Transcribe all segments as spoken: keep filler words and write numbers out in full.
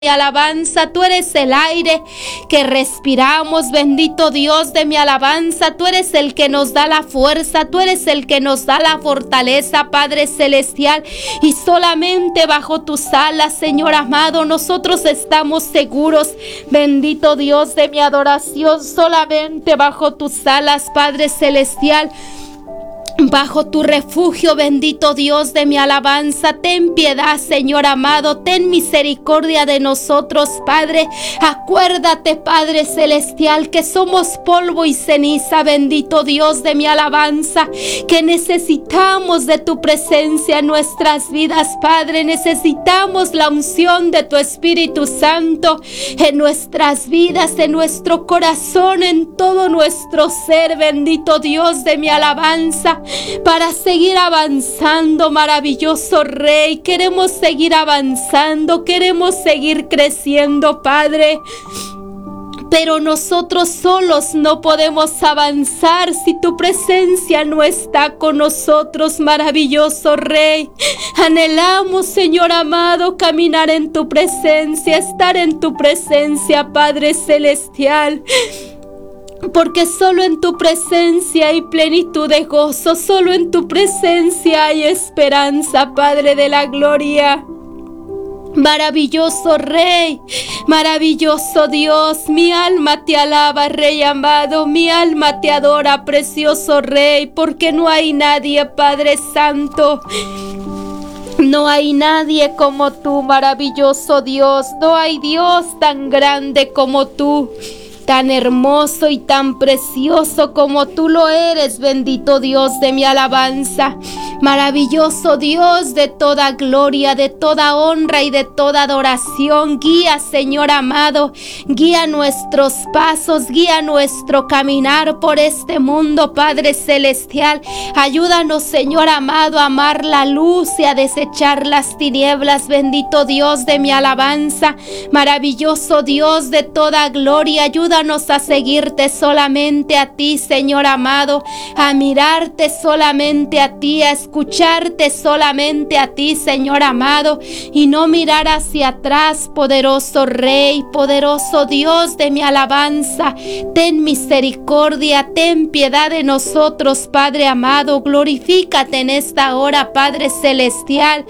mi alabanza, tú eres el aire que respiramos, bendito Dios de mi alabanza, tú eres el que nos da la fuerza, tú eres el que nos da la fortaleza, Padre Celestial, y solamente bajo tus alas, Señor amado, nosotros estamos seguros, bendito Dios de mi adoración, solamente bajo tus alas, Padre Celestial. Bajo tu refugio, bendito Dios de mi alabanza, ten piedad, Señor amado, ten misericordia de nosotros, Padre. Acuérdate, Padre Celestial, que somos polvo y ceniza, bendito Dios de mi alabanza, que necesitamos de tu presencia en nuestras vidas, Padre. Necesitamos la unción de tu Espíritu Santo en nuestras vidas, en nuestro corazón, en todo nuestro ser, bendito Dios de mi alabanza. Para seguir avanzando, maravilloso Rey, queremos seguir avanzando, queremos seguir creciendo, Padre. Pero nosotros solos no podemos avanzar si tu presencia no está con nosotros, maravilloso Rey. Anhelamos, Señor amado, caminar en tu presencia, estar en tu presencia, Padre Celestial. Porque solo en tu presencia hay plenitud de gozo, solo en tu presencia hay esperanza, Padre de la gloria. Maravilloso Rey, maravilloso Dios, mi alma te alaba, Rey amado, mi alma te adora, precioso Rey, porque no hay nadie, Padre Santo. No hay nadie como tú, maravilloso Dios, no hay Dios tan grande como tú. Tan hermoso y tan precioso como tú lo eres, bendito Dios de mi alabanza. Maravilloso Dios de toda gloria, de toda honra y de toda adoración. Guía, Señor amado, guía nuestros pasos, guía nuestro caminar por este mundo, Padre Celestial. Ayúdanos, Señor amado, a amar la luz y a desechar las tinieblas, bendito Dios de mi alabanza. Maravilloso Dios de toda gloria, ayúdanos a seguirte solamente a ti, Señor amado, a mirarte solamente a ti, a escucharte solamente a ti, Señor amado, y no mirar hacia atrás, poderoso Rey, poderoso Dios de mi alabanza. Ten misericordia, ten piedad de nosotros, Padre amado, glorifícate en esta hora, Padre Celestial.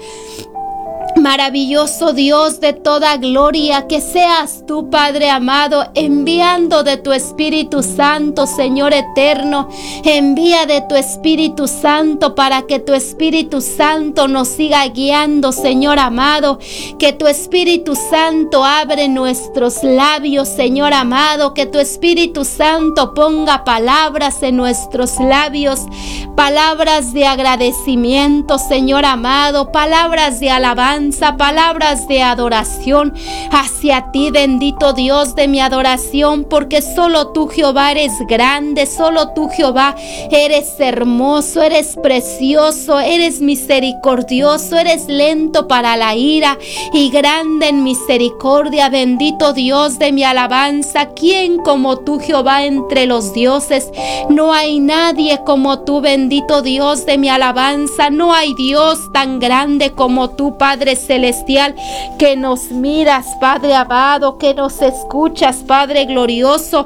Maravilloso Dios de toda gloria, que seas tú, Padre amado, enviando de tu Espíritu Santo, Señor eterno. Envía de tu Espíritu Santo para que tu Espíritu Santo nos siga guiando, Señor amado. Que tu Espíritu Santo abre nuestros labios, Señor amado. Que tu Espíritu Santo ponga palabras en nuestros labios, palabras de agradecimiento, Señor amado, palabras de alabanza, palabras de adoración hacia ti, bendito Dios de mi adoración, porque solo tú, Jehová, eres grande, solo tú, Jehová, eres hermoso, eres precioso, eres misericordioso, eres lento para la ira y grande en misericordia, bendito Dios de mi alabanza. ¿Quién como tú, Jehová, entre los dioses? No hay nadie como tú, bendito Dios de mi alabanza. No hay Dios tan grande como tú, Padre Celestial, que nos miras, Padre amado, que nos escuchas, Padre glorioso,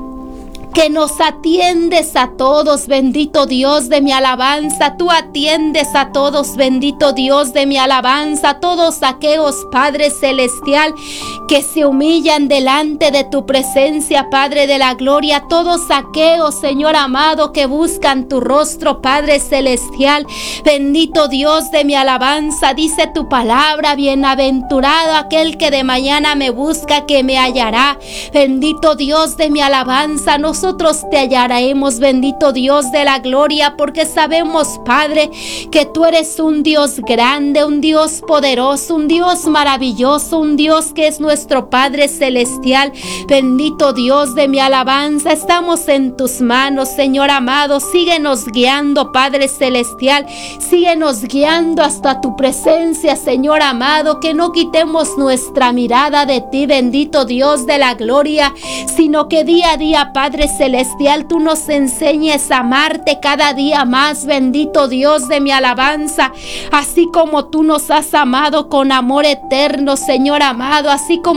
que nos atiendes a todos, bendito Dios de mi alabanza. Tú atiendes a todos, bendito Dios de mi alabanza. Todos aquellos, Padre Celestial, que se humillan delante de tu presencia, Padre de la gloria. Todos aquellos, Señor amado, que buscan tu rostro, Padre Celestial. Bendito Dios de mi alabanza. Dice tu palabra, bienaventurado aquel que de mañana me busca, que me hallará. Bendito Dios de mi alabanza. Nosotros te hallaremos, bendito Dios de la gloria, porque sabemos, Padre, que tú eres un Dios grande, un Dios poderoso, un Dios maravilloso, un Dios que es nuestro Padre Celestial. Bendito Dios de mi alabanza, estamos en tus manos, Señor amado. Síguenos guiando, Padre Celestial, síguenos guiando hasta tu presencia, Señor amado, que no quitemos nuestra mirada de ti, bendito Dios de la gloria, sino que día a día, Padre Padre celestial, tú nos enseñes a amarte cada día más, bendito Dios de mi alabanza, así como tú nos has amado con amor eterno, Señor amado, así como